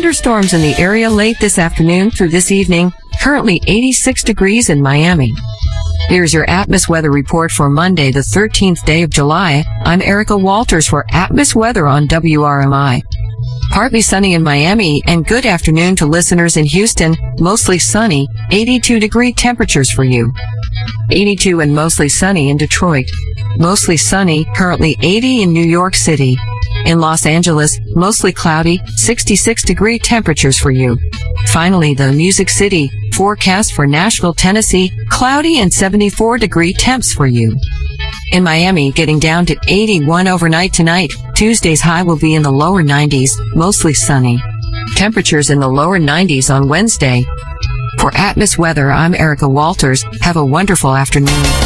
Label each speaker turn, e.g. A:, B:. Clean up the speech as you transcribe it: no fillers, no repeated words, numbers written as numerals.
A: Thunderstorms in the area late this afternoon through this evening. Currently 86 degrees in Miami. Here's your Atmos weather report for Monday, the 13th day of July. I'm Erica Walters for Atmos weather on WRMI. Partly sunny in Miami and good afternoon to listeners in Houston. Mostly sunny, 82-degree temperatures for you. 82 and mostly sunny in Detroit. Mostly sunny, currently 80 in New York City. In Los Angeles, mostly cloudy, 66-degree temperatures for you. Finally, the Music City, forecast for Nashville, Tennessee, cloudy and 74-degree temps for you. In Miami, getting down to 81 overnight tonight. Tuesday's high will be in the lower 90s, mostly sunny. Temperatures in the lower 90s on Wednesday. For Atmos weather, I'm Erica Walters. Have a wonderful afternoon.